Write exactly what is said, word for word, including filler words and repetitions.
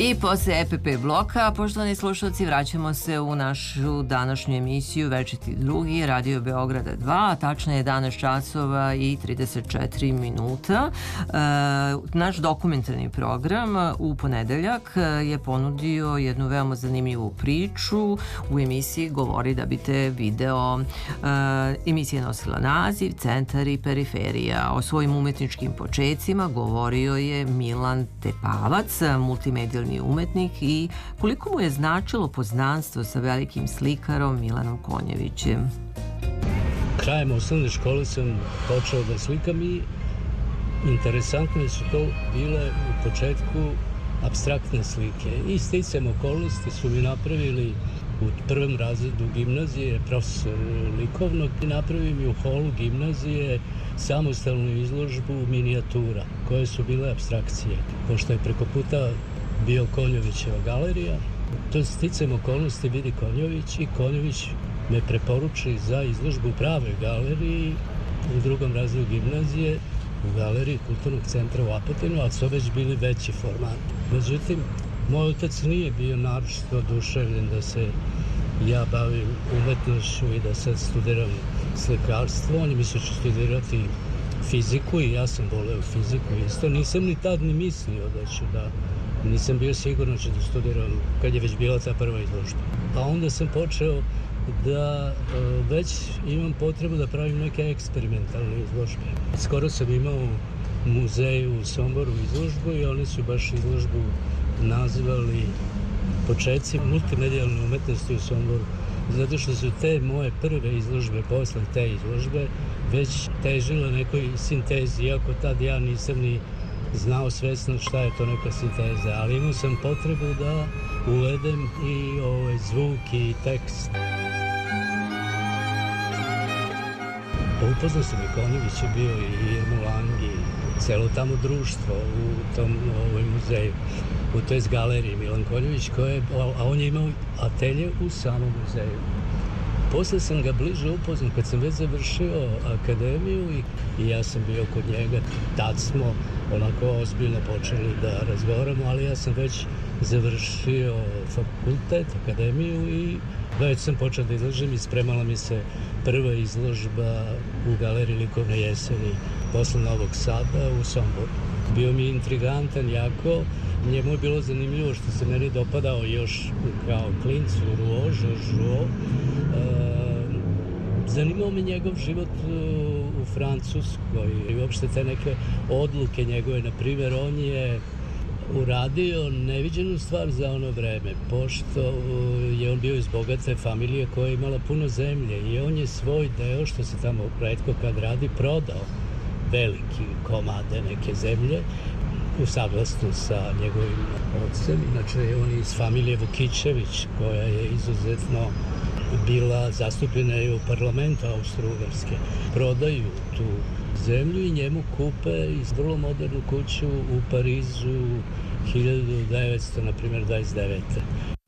I posle E P P bloka, poštovani slušalci, vraćamo se u našu današnju emisiju Večiti drugi, Radio Beograda dva, a tačno je jedanaest časova i trideset četiri minuta. E, naš dokumentarni program u ponedeljak je ponudio jednu veoma zanimljivu priču. U emisiji Govori da bi te video. E, emisija nosila naziv Centar i periferija. O svojim umetničkim počecima govorio je Milan Tepavac, multimedijalni umetnik, i koliko mu je značilo poznanstvo sa velikim slikarom Milanom Konjevićem. Krajem osnovne škole sam počeo da slikam i interesantno su to bile u početku apstraktne slike. I sticajem okolnosti su mi napravili u prvom razredu gimnazije, profesor likovnog, i napravio mi u holu gimnazije samostalnu izložbu minijatura, koje su bile apstrakcije. Pošto je preko puta bio Konjovićeva galerija, to sticajem okolnosti vidi Konjović i Konjović me preporuči za izložbu u pravoj galeriji u drugom razredu gimnazije, u galeriji Kulturnog centra u Apatinu, ali su već bili veći formati. Međutim, moj otac nije bio naročito oduševljen da se ja bavim umetnošću i da sad studiram slikarstvo. On je mislio ću studirati fiziku i ja sam voleo fiziku isto. Nisam ni tad ni mislio da ću da... Nisam bio siguran ću da studiram kad je već bila ta prva izložba. A onda sam počeo da već imam potrebu da pravim neke eksperimentalne izložbe. Skoro sam imao u muzeju u Somboru izložbu i oni su baš izložbu nazvali Počeci multimedijalne umetnosti u Somboru, zato što su te moje prve izložbe posle te izložbe već težile nekoj sintezi, iako tad ja nisam ni znao svesno šta je to neka sinteza, ali imao sam potrebu da uvedem i ovaj zvuk i tekst. Upoznao sam i Konjević je bio i Irmu Lang i celo tamo društvo u tom ovaj, muzeju, u toj galeriji Milan Konjević, koje, a on je imao atelje u samom muzeju. Posle sam ga bliže upoznao kad sam već završio akademiju i, i ja sam bio kod njega. Tad smo onako ozbiljno počeli da razgovaramo, ali ja sam već završio fakultet, akademiju i već sam počeo da izlažem i spremala mi se prva izložba u galeriji Likovne jeseni posle Novog Sada u Somboru. Bio mi intrigantan jako, njemu je bilo zanimljivo što se meni dopadao još kao klincu Rouault, Georges Rouault. Zanimao me njegov život u Francuskoj i uopšte te neke odluke njegove. Na primjer, on je uradio neviđenu stvar za ono vreme, pošto je on bio iz bogate familije koja je imala puno zemlje i on je svoj deo, što se tamo retko kad radi, prodao veliki komade neke zemlje u saglasnu sa njegovim ocem. Inače, on je iz familije Vukićević, koja je izuzetno bila zastupljena i u parlamentu Austro-Ugarske. Prodaju tu zemlju i njemu kupe iz vrlo modernu kuću u Parizu hiljadu devetsto dvadeset devete.